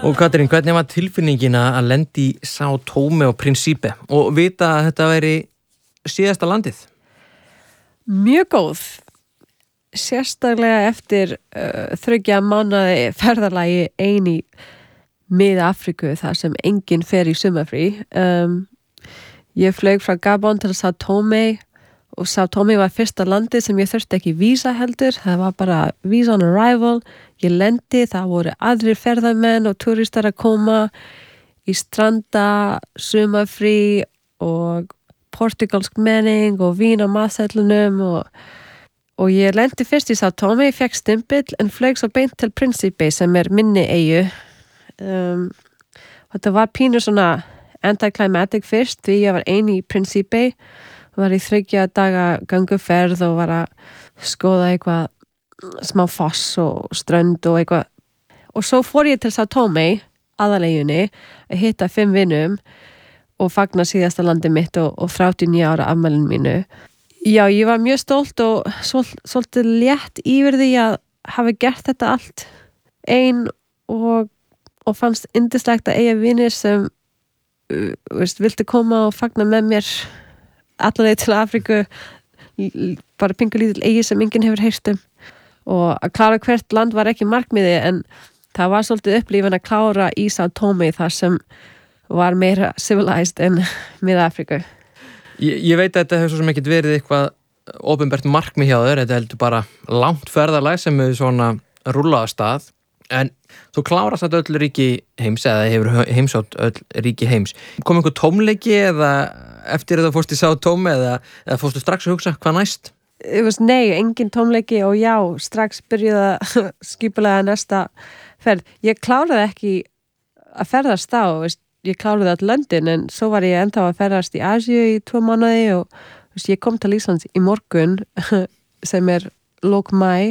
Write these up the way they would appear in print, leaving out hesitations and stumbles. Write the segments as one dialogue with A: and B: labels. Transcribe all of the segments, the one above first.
A: Og Katrín, hvernig var tilfinningin að lenda í São Tomé og Príncipe og vita að þetta væri síðasta landið?
B: Mjög góð. Sérstaklega eftir 3 mánaði ferðalagi ein í Mið-Afríku þar sem enginn fer í sumarfrí. Ég flög frá Gabon til São Tomé og São Tomé var fyrsta landið sem ég þurfti ekki vísa heldur. Það var bara visa on arrival. Ég lendi, það voru aðrir ferðamenn og turistar að koma í stranda, sumarfrí og portugalsk menning og vín á matseðlunum og ég lendi fyrst í São Tomé, ég fekk stimpill en flög svo beint til Príncipe sem minni eyju. Þetta var pínu svona anticlimactic fyrst því ég var ein í Príncipe, var í 3 daga ganguferð og var að skoða eitthvað smá foss og strönd og eitthvað og svo fór ég til São Tomé aðaleigunni að hitta 5 vinum og fagna síðasta landi mitt og 39 ára afmælinu mínu. Já, ég var mjög stolt og svolítið létt yfir því að hafa gert þetta allt ein og fannst yndislegt að eiga vinir sem viltu koma og fagna með mér alla leið til Afríku, bara pingulítil eigi sem enginn hefur heyrt og að klára hvert land var ekki markmiði en það var svolítið upplifun að klára í São Tomé þar sem var meira civilized en Mið-Afríku.
A: Ég veit að þetta hefur svo sem ekkert verið eitthvað opinbert markmið hjá þér, þetta heldur bara langt ferðalag sem hefur svona rúllað af stað, en þú klárast þetta öll ríki heims eða hefur heimsótt öll ríki heims. Kom einhver tómleiki eða eftir að þú fórst í São Tomé eða fórstu strax að hugsa hvað næst?
B: Nei, engin tómleiki og já, strax byrjuði að skipulega næsta ferð. Ég kláraði ekki að ferðast ég kláraði all löndin en svo var ég ennþá að ferðast í Asíu í 2 mánuði og ég kom til Íslands í morgun sem lok maí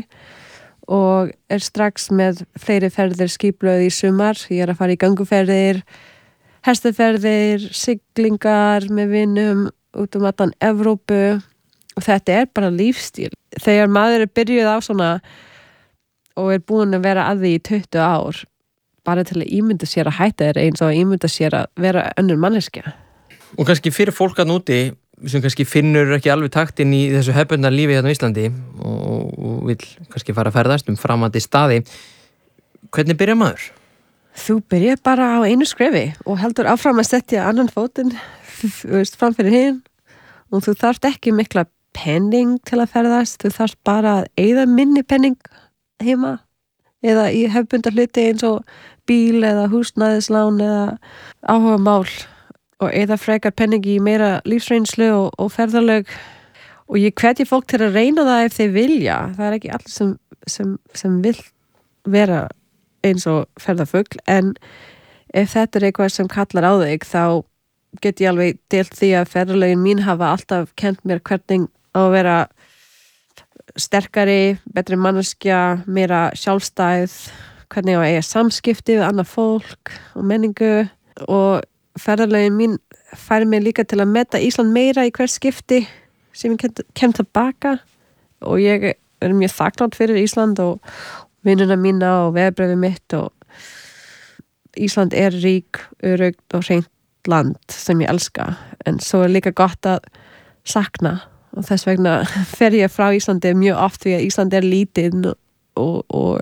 B: og strax með fleiri ferðir skipulögð í sumar. Ég að fara í ganguferðir, hestaferðir, siglingar með vinum út allan Evrópu og þetta bara lífstíl. Þegar maður byrjuð á svona og búin að vera að því í 20 ár bara til að ímynda sér að hætta eins og að ímynda sér að vera önnur manneskja.
A: Og kannski fyrir fólk að núti sem kannski finnur ekki alveg taktinn í þessu hefðbundna lífi hérna á Íslandi og vill kannski fara að ferðast framandi staði. Hvernig byrjar maður?
B: Þú byrjar bara á einu skrefi og heldur áfram að setja annan fótinn fram fyrir hinn og þú þarft ekki mikla penning til að ferðast, þú þarft bara að eyða minni penning heima eða í hefðbundna hluti eins og bíl eða húsnæðislán eða áhuga mál og eyða frekar penningi í meira lífsreynslu og ferðalög og ég hvetji fólk til að reyna það ef þeir vilja. Það ekki allir sem vill vera eins og ferðafugl en ef þetta eitthvað sem kallar á þig þá get ég alveg deilt því að ferðalögin mín hafa alltaf kennt mér hvernig á að vera sterkari, betri manneskja, meira sjálfstæð, hvernig á að eiga samskipti við annað fólk og menningu og ferðalögin mín fær mig líka til að meta Ísland meira í hvert skipti sem ég kem tilbaka og ég mjög þakklátt fyrir Ísland og vinnuna mína og vegabréfið mitt og Ísland rík, öruggt og hreint land sem ég elska en svo líka gott að sakna og þess vegna fer ég frá Íslandi mjög oft því að Ísland lítið og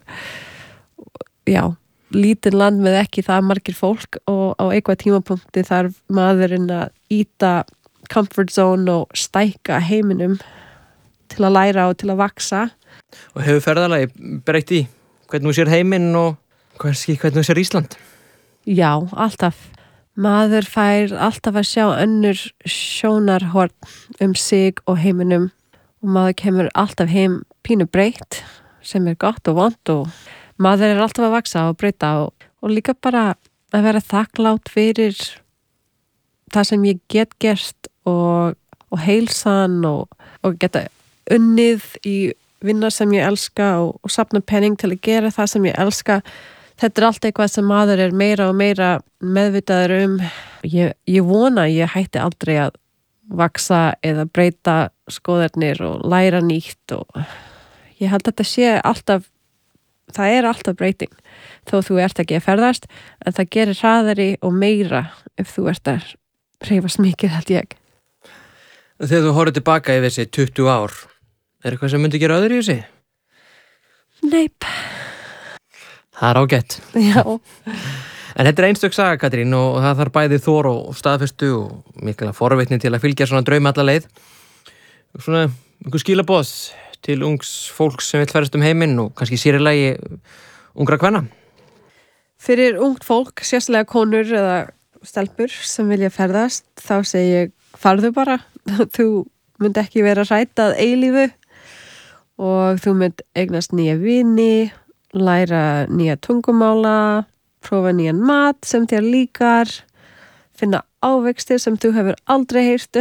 B: já, lítið land með ekki það margir fólk og á eitthvað tímapunkti þarf maðurinn að íta comfort zone og stækka heiminum til að læra og til að vaksa.
A: Og hefur ferðalagi breytt í hvernig þú sér heiminn og hvernig þú sér Ísland?
B: Já, alltaf. Maður fær alltaf að sjá önnur sjónarhorn sig og heiminum og maður kemur alltaf heim pínu breytt sem gott og vont og maður alltaf að vaksa og breyta og líka bara að vera þakklátt fyrir það sem ég get gert og heilsan og geta unnið í vinna sem ég elska og safna penning til að gera það sem ég elska. Þetta allt eitthvað sem maður meira og meira meðvitaður Ég vona að ég hætti aldrei að vaksa eða breyta skoðarnir og læra nýtt og ég held að þetta sé alltaf það er alltaf breyting þó þú ert ekki að ferðast en það gerir hraðari og meira ef þú ert að hreyfast mikið held ég.
A: Þegar þú horfir tilbaka yfir þessi 20 ár, er eitthvað sem myndi gera öðru í þessi?
B: Neip.
A: Það er ágætt.
B: Já.
A: En þetta er einstök saga, Katrín, og það þarf bæði þor og staðfestu og mikla forvitni til að fylgja svona drauma alla leið. Svona einhver skilaboð til ungs fólks sem vill ferðast heiminn og kannski sér í lagi ungra kvenna.
B: Fyrir ungt fólk, sérstaklega konur eða stelpur sem vilja ferðast, þá segi ég farðu bara. Þú mynd ekki vera hrædd að eilífu og þú mynd eignast nýja vini, læra nýja tungumála, prófa nýjan mat sem þér líkar, finna ávextir sem þú hefur aldrei heyrt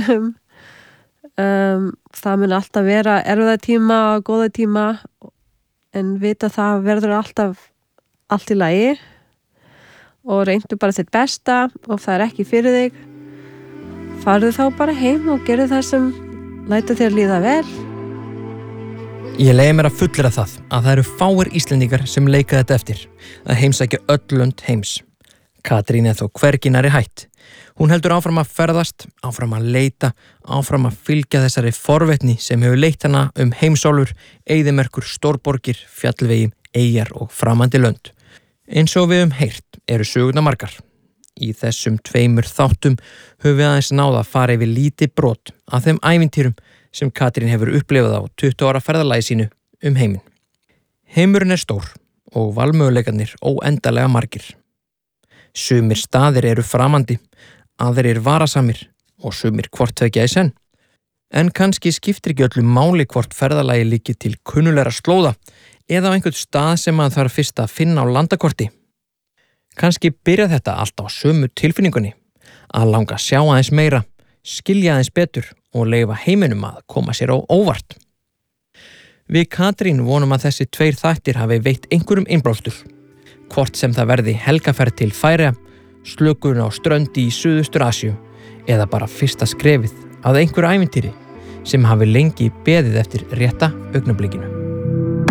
B: það mun alltaf vera erfiða tíma og góða tíma en vita það verður alltaf allt í lagi og reyndu bara þitt besta og það er ekki fyrir þig farðu þá bara heim og gerðu það sem lætur þér líða vel.
A: Ég leiði mér að fullera það eru fáir Íslendingar sem leika þetta eftir að heimsækja öll lönd heims. Katrín er þó hvergi nærri hætt. Hún heldur áfram að ferðast, áfram að leita, áfram að fylgja þessari forvitni sem hefur leitt hana heimsálfur, eyðimerkur, stórborgir, fjallvegi, eyjar og framandi lönd. Eins og við heyrt eru sögurnar margar. Í þessum 2 þáttum höfum við aðeins náð að fara yfir lítið brot af þeim ævintýrum sem Katrín hefur upplifað á 20 ára ferðalagi sínu heiminn. Heimurinn er stór og valmöguleikarnir óendanlega margir. Sumir staðir eru framandi, aðrir varasamir og sumir hvort tveggja í senn. En kannski skiptir ekki öllu máli hvort ferðalagi líki til kunnulegra slóða eða á einhvern stað sem að þarf fyrst að finna á landakorti. Kannski byrja þetta allt á sömu tilfinningunni, að langa að sjá aðeins meira, skilja aðeins betur og leyfa heiminum að koma sér á óvart. Við Katrín vonum að þessi 2 þættir hafi veitt einhverjum innblástur, hvort sem það verði helgaferð til Færeyja, slökun á ströndi í Suðaustur Asíu eða bara fyrsta skrefið að einhverju ævintýri sem hafi lengi beðið eftir rétta augnablikinu.